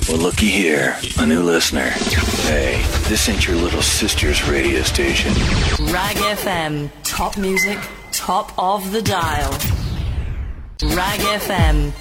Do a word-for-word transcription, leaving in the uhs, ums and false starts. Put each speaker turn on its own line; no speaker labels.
Well, looky here, a new listener. Hey, this ain't your little sister's radio station.
Rag F M, top music, top of the dial. Rag F M.